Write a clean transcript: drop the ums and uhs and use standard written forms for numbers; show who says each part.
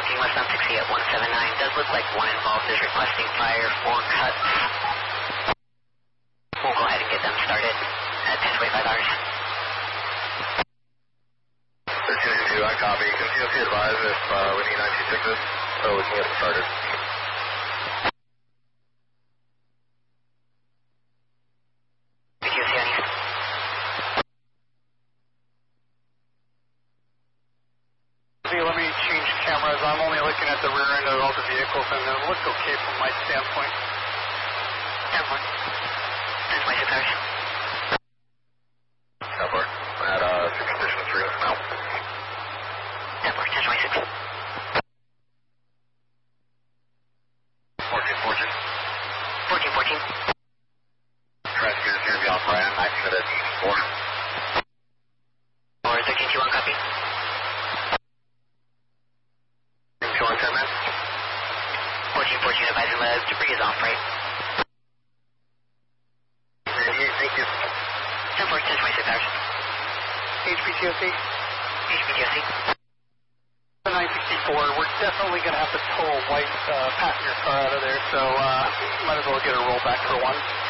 Speaker 1: 14 westbound 60 at 179. Does look like one involved is requesting fire for cuts. We'll go ahead and get them started at 10:25 hours.
Speaker 2: 1382, I copy. Continuously advise if we need 926s, so we can get them started.
Speaker 3: Let me change cameras. I'm only looking at the rear end of all the vehicles, and it looks okay from my standpoint.
Speaker 1: 10-4. 10:26 hours.
Speaker 2: 10-4. At 6 condition 3 now.
Speaker 1: 10-4. 10:26.
Speaker 2: 14-14.
Speaker 1: 14-14.
Speaker 2: Transmitters here beyond Brian, acting at E4.
Speaker 1: Or 1321 copy.
Speaker 2: 10 minutes.
Speaker 1: 14-14 advising the debris is off right.
Speaker 2: 98, thank you.
Speaker 1: 10-4. 10:26 hours.
Speaker 3: HPTOC?
Speaker 1: HPTOC.
Speaker 3: 964, we're definitely going to have to tow a white passenger car out of there, so might as well get a roll back for one.